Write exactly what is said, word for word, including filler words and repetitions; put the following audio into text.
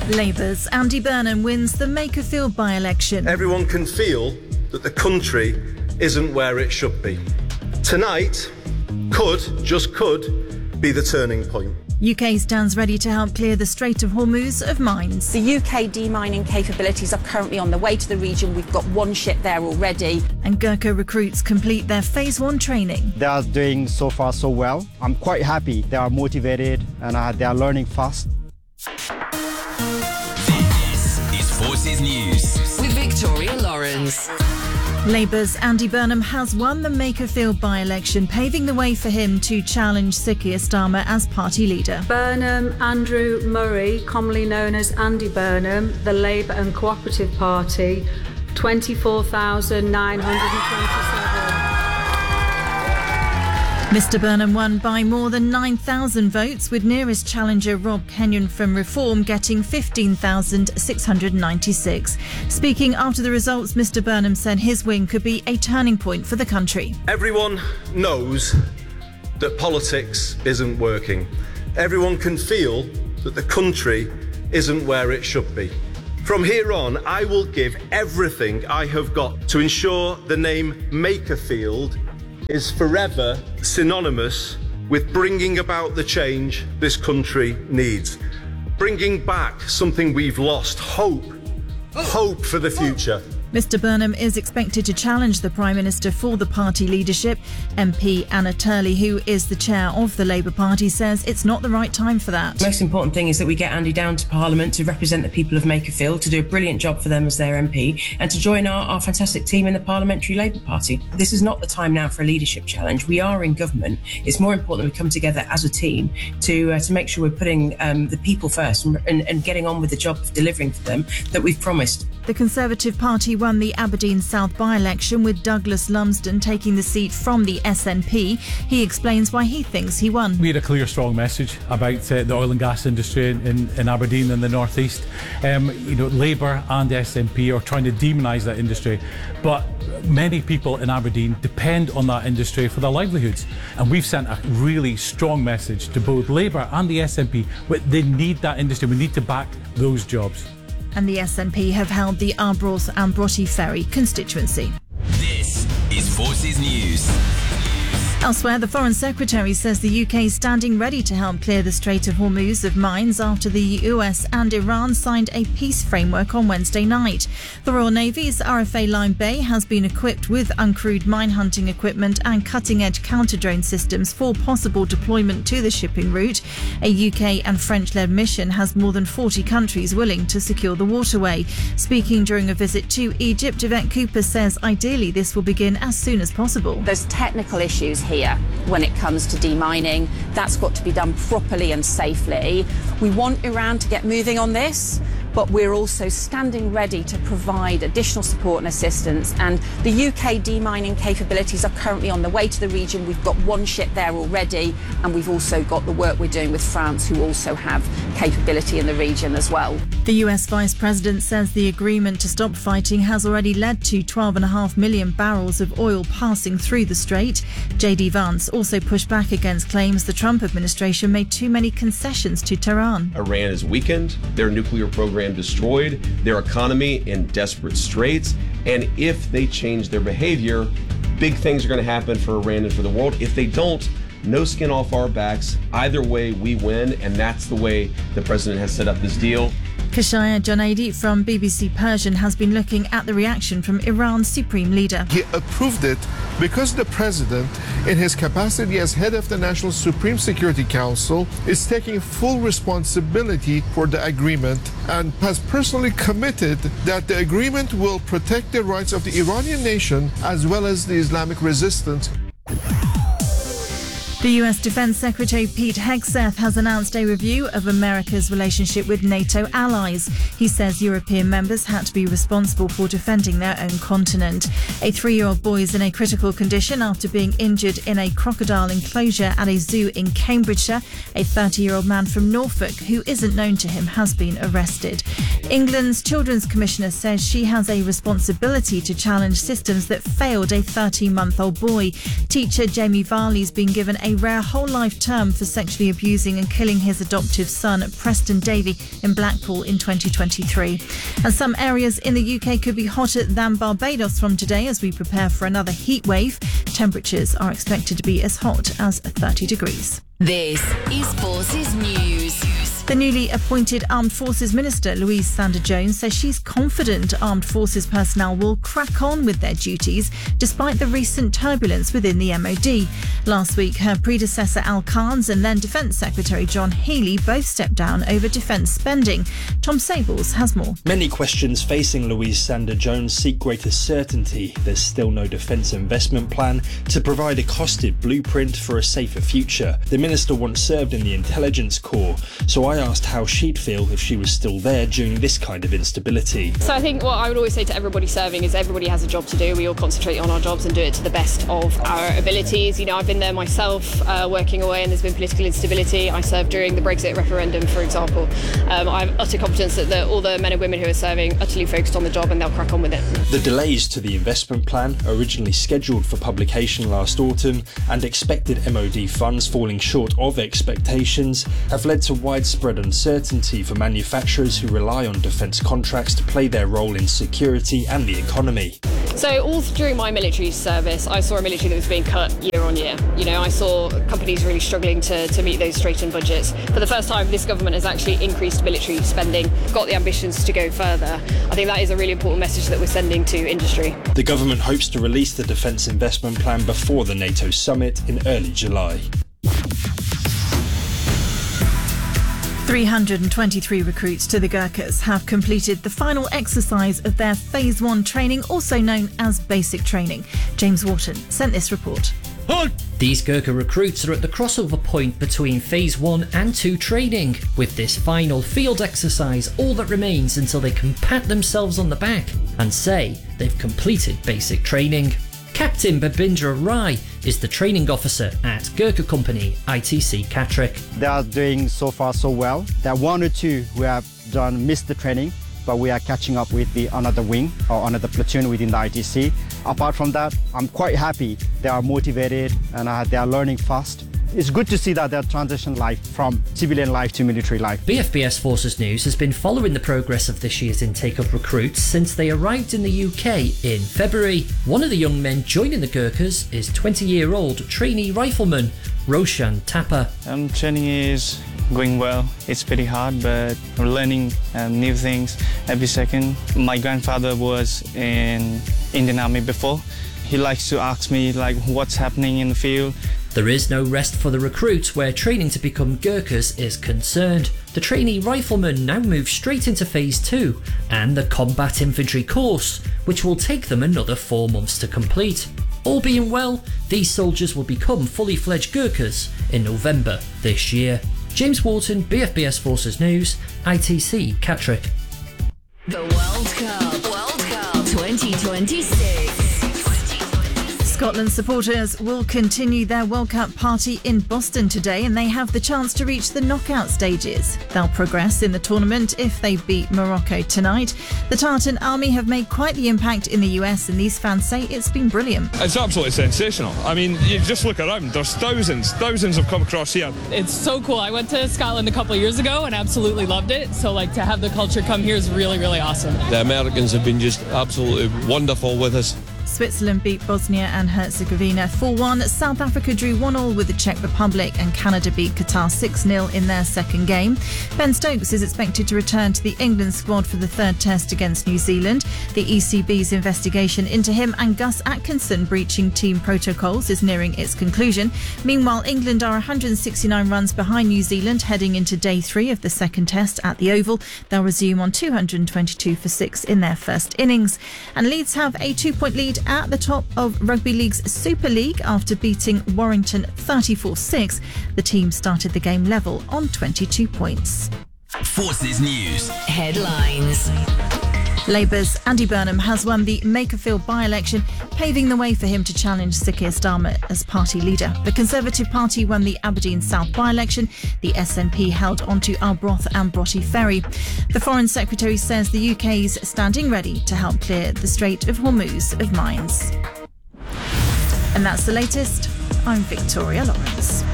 Labour's Andy Burnham wins the Makerfield by-election. Everyone can feel that the country isn't where it should be. Tonight could, just could, be the turning point. U K stands ready to help clear the Strait of Hormuz of mines. The U K demining capabilities are currently on the way to the region. We've got one ship there already. And Gurkha recruits complete their phase one training. They are doing so far so well. I'm quite happy. They are motivated and uh, they are learning fast. This is Forces News with Victoria Lawrence. Labour's Andy Burnham has won the Makerfield by-election, paving the way for him to challenge Sir Keir Starmer as party leader. Burnham Andrew Murray, commonly known as Andy Burnham, the Labour and Cooperative Party, twenty-four thousand nine hundred twenty-seven. Mister Burnham won by more than nine thousand votes, with nearest challenger Rob Kenyon from Reform getting fifteen thousand six hundred ninety-six. Speaking after the results, Mister Burnham said his win could be a turning point for the country. Everyone knows that politics isn't working. Everyone can feel that the country isn't where it should be. From here on, I will give everything I have got to ensure the name Makerfield is forever synonymous with bringing about the change this country needs. Bringing back something we've lost, hope. Hope for the future. Mister Burnham is expected to challenge the Prime Minister for the party leadership. M P Anna Turley, who is the chair of the Labour Party, says it's not the right time for that. The most important thing is that we get Andy down to Parliament to represent the people of Makerfield, to do a brilliant job for them as their M P, and to join our, our fantastic team in the Parliamentary Labour Party. This is not the time now for a leadership challenge. We are in government. It's more important that we come together as a team to uh, to make sure we're putting um, the people first and, and, and getting on with the job of delivering for them that we've promised. The Conservative Party won the Aberdeen South by-election, with Douglas Lumsden taking the seat from the S N P. He explains why he thinks he won. We had a clear, strong message about uh, the oil and gas industry in, in, in Aberdeen and the North East. Um, you know, Labour and S N P are trying to demonise that industry, but many people in Aberdeen depend on that industry for their livelihoods. And we've sent a really strong message to both Labour and the S N P. But they need that industry. We need to back those jobs. And the S N P have held the Arbroath and Broughty Ferry constituency. This is Forces News. Elsewhere, the Foreign Secretary says the U K is standing ready to help clear the Strait of Hormuz of mines after the U S and Iran signed a peace framework on Wednesday night. The Royal Navy's R F A Lyme Bay has been equipped with uncrewed mine hunting equipment and cutting-edge counter-drone systems for possible deployment to the shipping route. A U K and French-led mission has more than forty countries willing to secure the waterway. Speaking during a visit to Egypt, Yvette Cooper says ideally this will begin as soon as possible. There's technical issues here when it comes to demining. That's got to be done properly and safely. We want Iran to get moving on this, but we're also standing ready to provide additional support and assistance. And the U K demining capabilities are currently on the way to the region. We've got one ship there already, and we've also got the work we're doing with France, who also have capability in the region as well. The U S Vice President says the agreement to stop fighting has already led to twelve point five million barrels of oil passing through the strait. J D Vance also pushed back against claims the Trump administration made too many concessions to Tehran. Iran is weakened, their nuclear program destroyed, their economy in desperate straits, and if they change their behavior, big things are going to happen for Iran and for the world. If they don't, no skin off our backs. Either way, we win, and that's the way the president has set up this deal. Kashaya Jonaidi from B B C Persian has been looking at the reaction from Iran's supreme leader. He approved it because the president, in his capacity as head of the National Supreme Security Council, is taking full responsibility for the agreement and has personally committed that the agreement will protect the rights of the Iranian nation as well as the Islamic resistance. The U S Defense Secretary Pete Hegseth has announced a review of America's relationship with NATO allies. He says European members had to be responsible for defending their own continent. A three-year-old boy is in a critical condition after being injured in a crocodile enclosure at a zoo in Cambridgeshire. A thirty-year-old man from Norfolk, who isn't known to him, has been arrested. England's Children's Commissioner says she has a responsibility to challenge systems that failed a thirteen-month-old boy. Teacher Jamie Varley's been given a a rare whole-life term for sexually abusing and killing his adoptive son, Preston Davey, in Blackpool in twenty twenty-three. And some areas in the U K could be hotter than Barbados from today as we prepare for another heat wave. Temperatures are expected to be as hot as thirty degrees. This is Forces News. The newly appointed Armed Forces Minister, Louise Sanders-Jones, says she's confident Armed Forces personnel will crack on with their duties despite the recent turbulence within the M O D. Last week, her predecessor Al Carnes and then Defence Secretary John Healey both stepped down over defence spending. Tom Sables has more. Many questions facing Louise Sanders-Jones seek greater certainty. There's still no defence investment plan to provide a costed blueprint for a safer future. The minister once served in the Intelligence Corps, so I asked how she'd feel if she was still there during this kind of instability. So I think what I would always say to everybody serving is everybody has a job to do. We all concentrate on our jobs and do it to the best of our abilities. You know, I've been there myself, uh, working away, and there's been political instability. I served during the Brexit referendum, for example. Um, I have utter confidence that the, all the men and women who are serving are utterly focused on the job and they'll crack on with it. The delays to the investment plan, originally scheduled for publication last autumn, and expected M O D funds falling short of expectations, have led to widespread uncertainty for manufacturers who rely on defence contracts to play their role in security and the economy. So all during my military service, I saw a military that was being cut year on year. You know, I saw companies really struggling to, to meet those straightened budgets. For the first time, this government has actually increased military spending, got the ambitions to go further. I think that is a really important message that we're sending to industry. The government hopes to release the defence investment plan before the NATO summit in early July. three hundred twenty-three recruits to the Gurkhas have completed the final exercise of their Phase one training, also known as basic training. James Wharton sent this report. These Gurkha recruits are at the crossover point between Phase one and two training. With this final field exercise, all that remains until they can pat themselves on the back and say they've completed basic training. Captain Babindra Rai is the training officer at Gurkha Company I T C Catterick. They are doing so far so well. There are one or two who have done missed the training, but we are catching up with the another wing or another platoon within the I T C. Apart from that, I'm quite happy. They are motivated and uh, they are learning fast. It's good to see that they're transitioning life from civilian life to military life. B F B S Forces News has been following the progress of this year's intake of recruits since they arrived in the U K in February. One of the young men joining the Gurkhas is twenty-year-old trainee rifleman Roshan Thapa. Um, training is going well. It's pretty hard, but we're learning um, new things every second. My grandfather was in Indian Army before. He likes to ask me like what's happening in the field. There is no rest for the recruits where training to become Gurkhas is concerned. The trainee rifleman now moves straight into Phase two and the Combat Infantry course, which will take them another four months to complete. All being well, these soldiers will become fully fledged Gurkhas in November this year. James Wharton, B F B S Forces News, I T C Catterick. The World Cup, World Cup twenty twenty-six. Scotland supporters will continue their World Cup party in Boston today, and they have the chance to reach the knockout stages. They'll progress in the tournament if they beat Morocco tonight. The Tartan Army have made quite the impact in the U S, and these fans say it's been brilliant. It's absolutely sensational. I mean, you just look around, there's thousands, thousands have come across here. It's so cool. I went to Scotland a couple of years ago and absolutely loved it. So like to have the culture come here is really, really awesome. The Americans have been just absolutely wonderful with us. Switzerland beat Bosnia and Herzegovina four one. South Africa drew one all with the Czech Republic, and Canada beat Qatar six nil in their second game. Ben Stokes is expected to return to the England squad for the third test against New Zealand. The E C B's investigation into him and Gus Atkinson breaching team protocols is nearing its conclusion. Meanwhile, England are one hundred sixty-nine runs behind New Zealand heading into day three of the second test at the Oval. They'll resume on two hundred twenty-two for six in their first innings. And Leeds have a two-point lead at the top of Rugby League's Super League after beating Warrington thirty-four six. The team started the game level on twenty-two points. Forces News headlines. Labour's Andy Burnham has won the Makerfield by-election, paving the way for him to challenge Sir Keir Starmer as party leader. The Conservative Party won the Aberdeen South by-election. The S N P held onto Arbroath and Broughty Ferry. The Foreign Secretary says the U K's standing ready to help clear the Strait of Hormuz of mines. And that's the latest. I'm Victoria Lawrence.